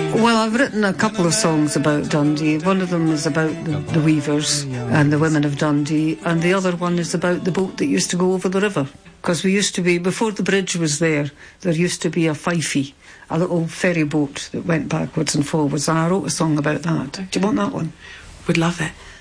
Well, I've written a couple of songs about Dundee. One of them is about the weavers and the women of Dundee, and the other one is about the boat that used to go over the river. Because we used to be, before the bridge was there used to be a fifey, a little ferry boat that went backwards and forwards, and I wrote a song about that. Do you want that one? Would love it.